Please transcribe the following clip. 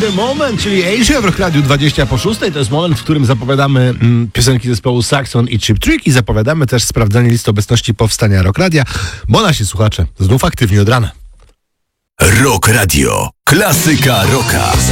the Moment, czyli Asia w Rock Radiu 20 po 6. To jest moment, w którym zapowiadamy piosenki zespołu Saxon i Cheap Trick i zapowiadamy też sprawdzanie listy obecności powstania Rock Radia, bo nasi słuchacze znów aktywni od rana. Rock Radio. Klasyka rocka.